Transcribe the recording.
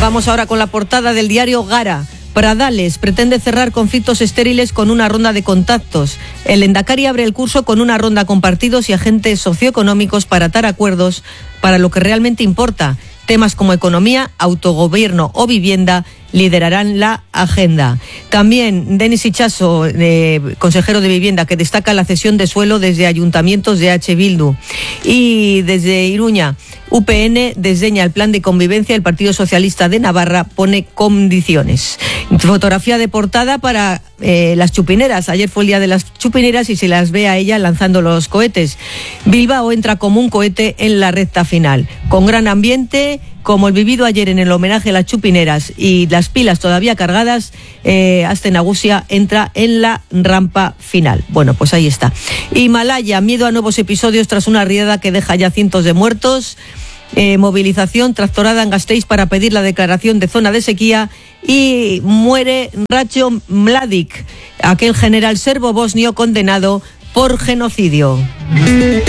Vamos ahora con la portada del diario Gara. Pradales pretende cerrar conflictos estériles con una ronda de contactos. El Endacari abre el curso con una ronda con partidos y agentes socioeconómicos para atar acuerdos para lo que realmente importa. Temas como economía, autogobierno o vivienda liderarán la agenda. También Denis Itxaso, consejero de Vivienda, que destaca la cesión de suelo desde ayuntamientos de H. Bildu. Y desde Iruña, UPN desdeña el plan de convivencia. El Partido Socialista de Navarra pone condiciones. Fotografía de portada para las chupineras. Ayer fue el día de las chupineras y se las ve a ella lanzando los cohetes. Bilbao entra como un cohete en la recta final, con gran ambiente, como el vivido ayer en el homenaje a las chupineras y las pilas todavía cargadas. Aste Nagusia entra en la rampa final. Bueno, pues ahí está. Himalaya, miedo a nuevos episodios tras una riada que deja ya cientos de muertos. Movilización tractorada en Gasteiz para pedir la declaración de zona de sequía. Y muere Ratko Mladic, aquel general serbo-bosnio condenado por genocidio.